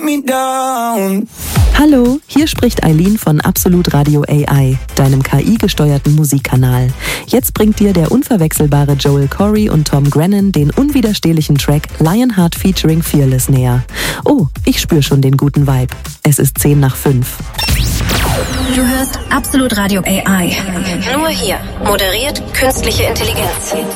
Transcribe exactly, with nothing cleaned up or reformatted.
me down. Hallo, hier spricht Eileen von Absolut Radio A I, deinem K I-gesteuerten Musikkanal. Jetzt bringt dir der unverwechselbare Joel Corry und Tom Grennan den unwiderstehlichen Track Lionheart featuring Fearless näher. Oh, ich spür schon den guten Vibe. Es ist zehn nach fünf. Du hörst Absolut Radio A I. Nur hier. Moderiert künstliche Intelligenz.